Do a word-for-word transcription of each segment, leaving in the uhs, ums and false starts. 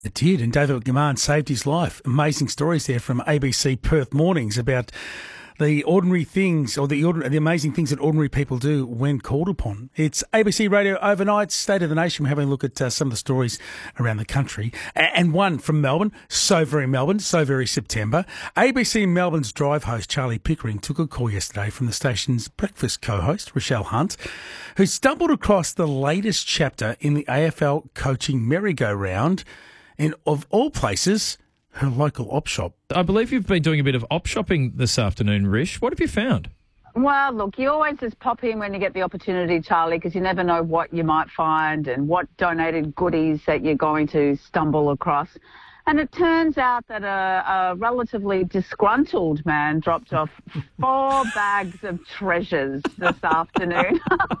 It did, and David McMahon saved his life. Amazing stories there from A B C Perth Mornings about the ordinary things or the ordinary, the amazing things that ordinary people do when called upon. It's A B C Radio Overnight, State of the Nation. We're having a look at uh, some of the stories around the country. A- and one from Melbourne, so very Melbourne, so very September. A B C Melbourne's drive host Charlie Pickering took a call yesterday from the station's breakfast co-host, Rochelle Hunt, who stumbled across the latest chapter in the A F L coaching merry-go-round in, of all places, her local op shop. I believe you've been doing a bit of op shopping this afternoon, Rish. What have you found? Well, look, you always just pop in when you get the opportunity, Charlie, because you never know what you might find and what donated goodies that you're going to stumble across. And it turns out that a, a relatively disgruntled man dropped off four bags of treasures this afternoon.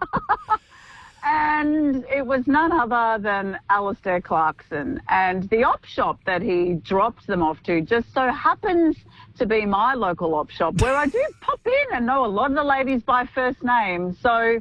And it was none other than Alistair Clarkson. And the op shop that he dropped them off to just so happens to be my local op shop, where I do pop in and know a lot of the ladies by first name. So uh,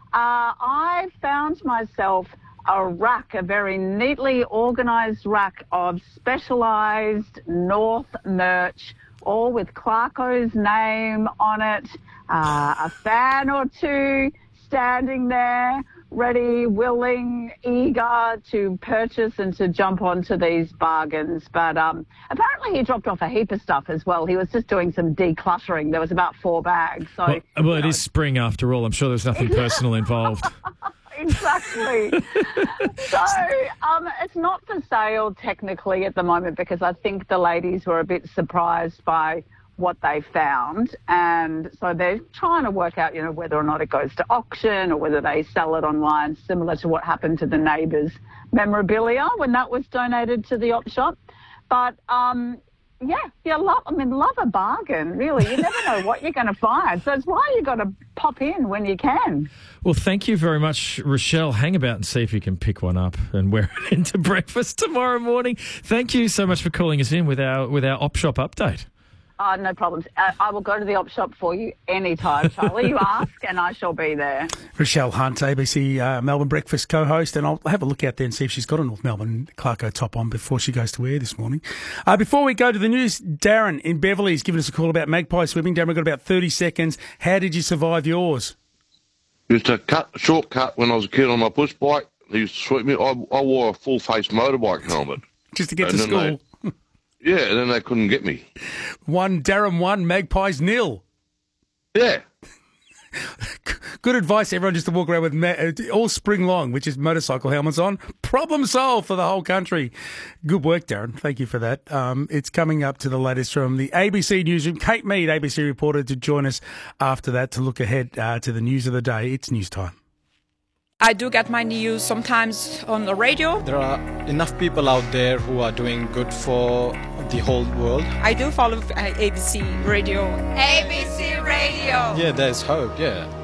I found myself a rack, a very neatly organised rack of specialised North merch, all with Clarko's name on it, uh, a fan or two standing there, ready, willing, eager to purchase and to jump onto these bargains. But um, apparently he dropped off a heap of stuff as well. He was just doing some decluttering. There was about four bags. So, Well, well it know. is spring after all. I'm sure there's nothing personal involved. Exactly. So um, it's not for sale technically at the moment because I think the ladies were a bit surprised by what they found, and so they're trying to work out, you know, whether or not it goes to auction or whether they sell it online, similar to what happened to the neighbours' memorabilia when that was donated to the op shop. But um, yeah, yeah, love. I mean, love a bargain. Really, you never know what you're going to find, so it's why you got to pop in when you can. Well, thank you very much, Rochelle. Hang about and see if you can pick one up and wear it into breakfast tomorrow morning. Thank you so much for calling us in with our with our op shop update. Oh, no problems. Uh, I will go to the op shop for you anytime, Charlie. You ask and I shall be there. Rochelle Hunt, A B C uh, Melbourne breakfast co-host, and I'll have a look out there and see if she's got a North Melbourne Clarko top on before she goes to air this morning. Uh, before we go to the news, Darren in Beverley has given us a call about magpie swimming. Darren, we've got about thirty seconds. How did you survive yours? Used to cut, shortcut when I was a kid on my push bike. They used to sweep me. I, I wore a full-face motorbike helmet. Just to get and to school? They, yeah, and then they couldn't get me. One, Darren one, magpies nil. Yeah. Good advice, everyone, just to walk around with ma- all spring long, which is motorcycle helmets on. Problem solved for the whole country. Good work, Darren. Thank you for that. Um, it's coming up to the latest from the A B C newsroom. Kate Mead, A B C reporter, to join us after that to look ahead uh, to the news of the day. It's news time. I do get my news sometimes on the radio. There are enough people out there who are doing good for the whole world. I do follow A B C Radio. A B C Radio. Yeah, there's hope, yeah.